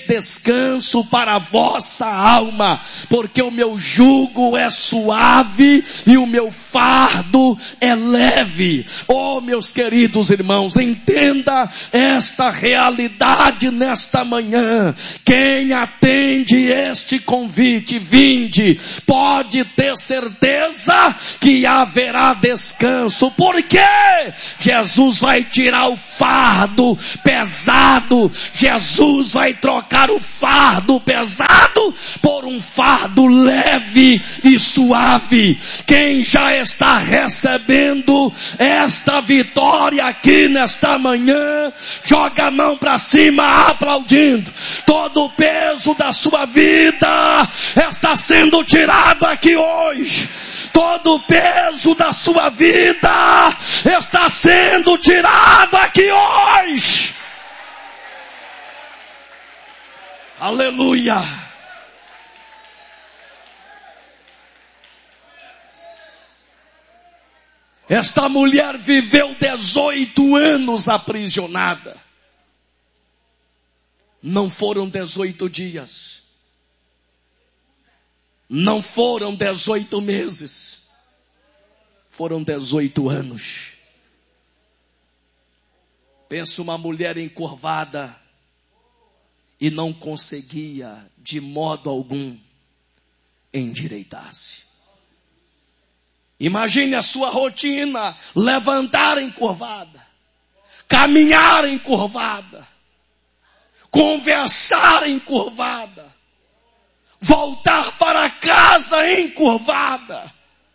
descanso para a vossa alma, porque o meu jugo é suave e o meu fardo é leve. Oh, meus queridos irmãos, entenda esta realidade nesta manhã. Quem atende este convite, vinde, pode ter certeza que haverá descanso. Por quê? Jesus vai tirar o fardo pesado. Jesus vai trocar o fardo pesado por um fardo leve e suave. Quem já está recebendo esta vitória aqui nesta manhã, joga a mão para cima aplaudindo. Todo o peso da sua vida está sendo tirado aqui hoje. Todo o peso da sua vida está sendo tirado aqui hoje. Aleluia. Esta mulher viveu 18 anos aprisionada. Não foram 18 dias. Não foram 18 meses. Foram 18 anos. Pensa uma mulher encurvada e não conseguia de modo algum endireitar-se. Imagine a sua rotina: levantar encurvada, caminhar encurvada, conversar encurvada, voltar para casa encurvada,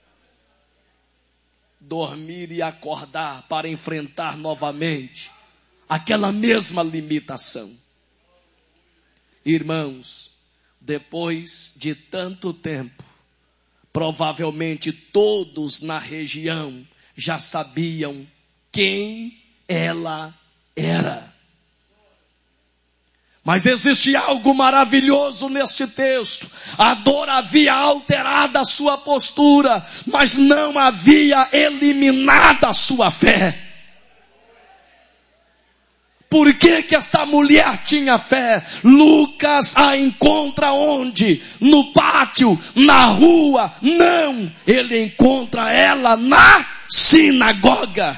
dormir e acordar para enfrentar novamente aquela mesma limitação. Irmãos, depois de tanto tempo, provavelmente todos na região já sabiam quem ela era. Mas existe algo maravilhoso neste texto. A dor havia alterado a sua postura, mas não havia eliminado a sua fé. Por que esta mulher tinha fé? Lucas a encontra onde? No pátio, na rua? Não, ele encontra ela na sinagoga.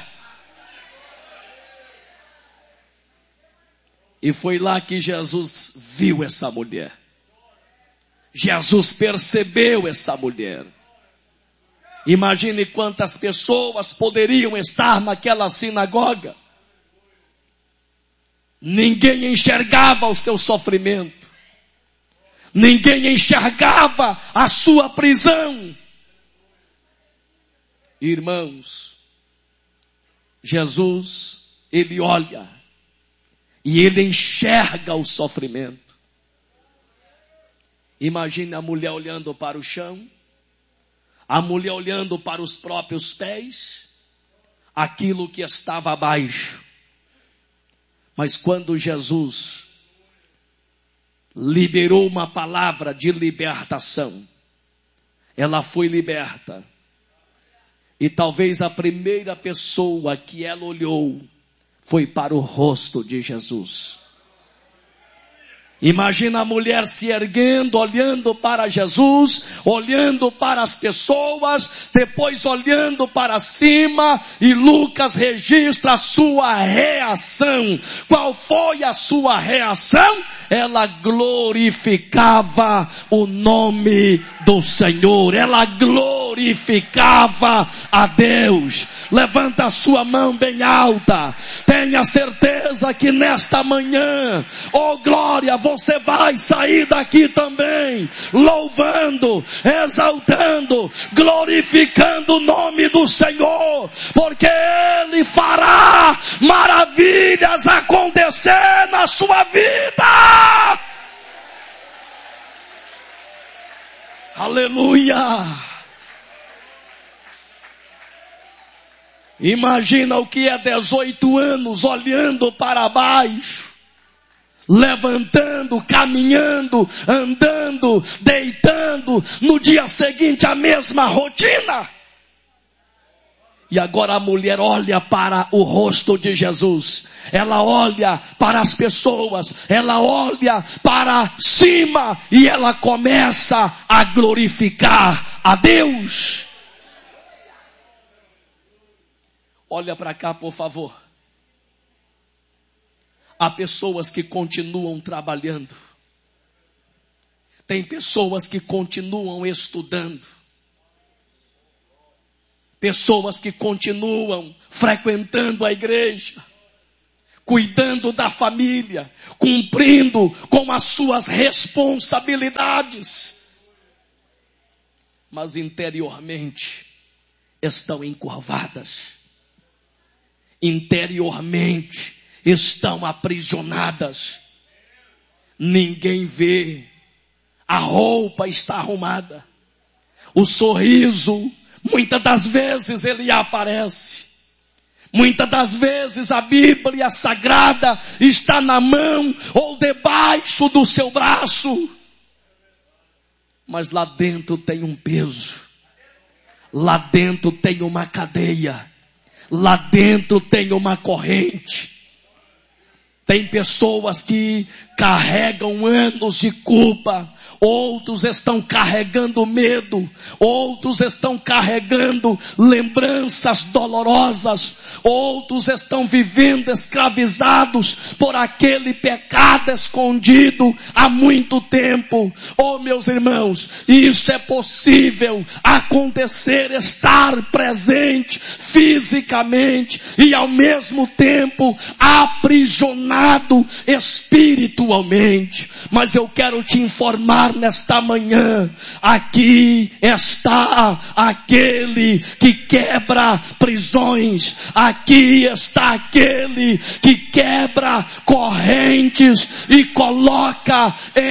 E foi lá que Jesus viu essa mulher. Jesus percebeu essa mulher. Imagine quantas pessoas poderiam estar naquela sinagoga. Ninguém enxergava o seu sofrimento. Ninguém enxergava a sua prisão. Irmãos, Jesus, ele olha e ele enxerga o sofrimento. Imagine a mulher olhando para o chão, a mulher olhando para os próprios pés, aquilo que estava abaixo. Mas quando Jesus liberou uma palavra de libertação, ela foi liberta. E talvez a primeira pessoa que ela olhou foi para o rosto de Jesus. Imagina a mulher se erguendo, olhando para Jesus, olhando para as pessoas, depois olhando para cima, e Lucas registra a sua reação. Qual foi a sua reação? Ela glorificava o nome do Senhor, ela glorificava a Deus. Levanta a sua mão bem alta, tenha certeza que nesta manhã, oh glória, você vai sair daqui também, louvando, exaltando, glorificando o nome do Senhor, porque Ele fará maravilhas acontecer na sua vida. Aleluia! Imagina o que é 18 anos olhando para baixo, levantando, caminhando, andando, deitando, no dia seguinte a mesma rotina. E agora a mulher olha para o rosto de Jesus. Ela olha para as pessoas. Ela olha para cima. E ela começa a glorificar a Deus. Olha para cá, por favor. Há pessoas que continuam trabalhando. Tem pessoas que continuam estudando. Pessoas que continuam frequentando a igreja, cuidando da família, cumprindo com as suas responsabilidades. Mas interiormente estão encurvadas. Interiormente estão aprisionadas. Ninguém vê. A roupa está arrumada. O sorriso, muitas das vezes ele aparece. Muitas das vezes a Bíblia Sagrada está na mão ou debaixo do seu braço. Mas lá dentro tem um peso. Lá dentro tem uma cadeia. Lá dentro tem uma corrente. Tem pessoas que carregam anos de culpa. Outros estão carregando medo. Outros estão carregando lembranças dolorosas. Outros estão vivendo escravizados por aquele pecado escondido há muito tempo. Oh, meus irmãos, isso é possível acontecer, estar presente fisicamente e ao mesmo tempo aprisionado espiritualmente. Mas eu quero te informar nesta manhã, aqui está aquele que quebra prisões, aqui está aquele que quebra correntes e coloca